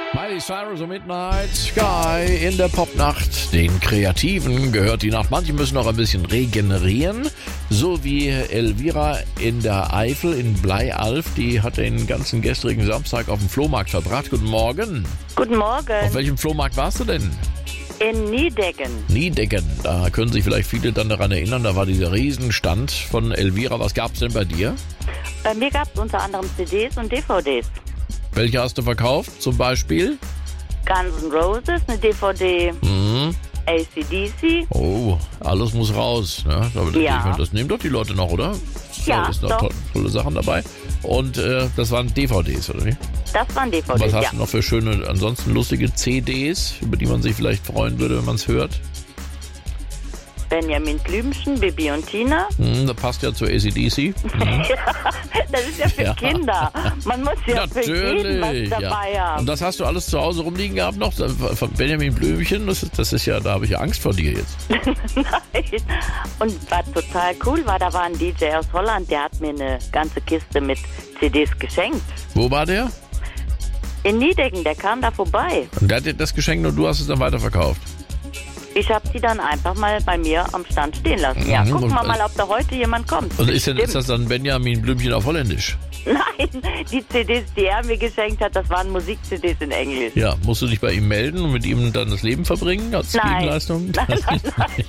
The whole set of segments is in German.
Miley Cyrus und Midnight Sky in der Popnacht. Den Kreativen gehört die Nacht. Manche müssen noch ein bisschen regenerieren. So wie Elvira in der Eifel in Bleialf. Die hat den ganzen gestrigen Samstag auf dem Flohmarkt verbracht. Guten Morgen. Guten Morgen. Auf welchem Flohmarkt warst du denn? In Niedecken. Niedecken. Da können sich vielleicht viele dann daran erinnern. Da war dieser Riesenstand von Elvira. Was gab's denn bei dir? Bei mir gab es unter anderem CDs und DVDs. Welche hast du verkauft zum Beispiel? Guns N' Roses, eine DVD. AC/DC. Oh, alles muss raus. Ne? Ja. Das nehmen doch die Leute noch, oder? Ja, Da sind noch doch. tolle Sachen dabei. Und das waren DVDs, oder wie? Das waren DVDs, Was hast ja. du noch für schöne, ansonsten lustige CDs, über die man sich vielleicht freuen würde, wenn man es hört? Benjamin Blümchen, Bibi und Tina. Das passt ja zu AC/DC. Das ist ja für Kinder. Man muss ja für jeden was dabei ja. haben. Und das hast du alles zu Hause rumliegen gehabt noch? Von Benjamin Blümchen, das ist ja, da habe ich ja Angst vor dir jetzt. Nein. Und was total cool war, da war ein DJ aus Holland, der hat mir eine ganze Kiste mit CDs geschenkt. Wo war der? In Niedecken, der kam da vorbei. Und der hat dir das geschenkt und du hast es dann weiterverkauft? Ich habe sie dann einfach mal bei mir am Stand stehen lassen. Ja, gucken wir mal, ob da heute jemand kommt. Und ist das dann Benjamin Blümchen auf Holländisch? Nein, die CDs, die er mir geschenkt hat, das waren Musik-CDs in Englisch. Ja, musst du dich bei ihm melden und mit ihm dann das Leben verbringen als Gegenleistung? Nein.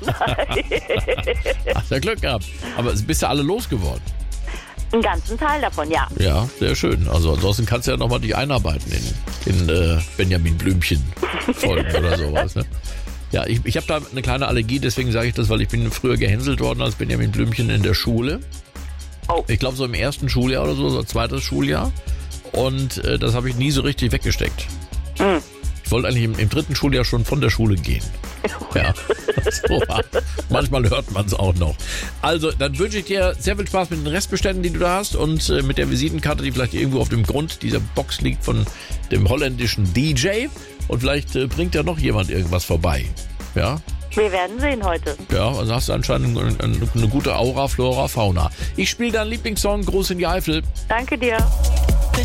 Hast ja Glück gehabt. Aber bist du alle losgeworden? Einen ganzen Teil davon, ja. Ja, sehr schön. Also ansonsten kannst du ja nochmal dich einarbeiten in Benjamin Blümchen Folgen oder sowas, ne? Ja, ich habe da eine kleine Allergie, deswegen sage ich das, weil ich bin früher gehänselt worden als Benjamin Blümchen in der Schule. Oh. Ich glaube so im ersten Schuljahr oder so zweites Schuljahr. Und das habe ich nie so richtig weggesteckt. Ich wollte eigentlich im dritten Schuljahr schon von der Schule gehen. Ja, so war. Manchmal hört man es auch noch. Also, dann wünsche ich dir sehr viel Spaß mit den Restbeständen, die du da hast und mit der Visitenkarte, die vielleicht irgendwo auf dem Grund dieser Box liegt von dem holländischen DJ. Und vielleicht bringt ja noch jemand irgendwas vorbei. Ja? Wir werden sehen heute. Ja, also hast du anscheinend eine gute Aura, Flora, Fauna. Ich spiele deinen Lieblingssong, Gruß in die Eifel. Danke dir.